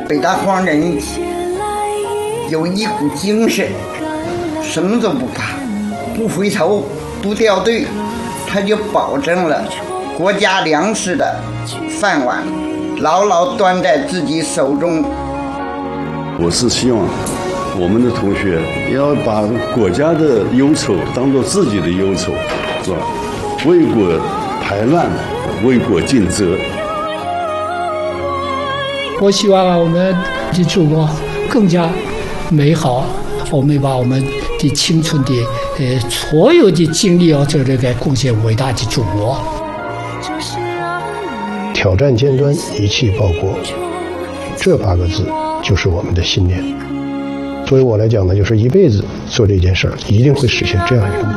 北大荒人有一股精神，什么都不怕，不回头，不掉队，他就保证了国家粮食的饭碗牢牢端在自己手中。 我是希望我们的同学要把国家的忧愁当作自己的忧愁，是吧？为国排乱，为国尽责。 我希望我们的祖国更加美好，我们把我们的青春的所有的精力这个贡献伟大的祖国。 挑战尖端，一气报国，这8个字就是我们的信念。作为我来讲呢，就是一辈子做这件事儿，一定会实现这样一个目标。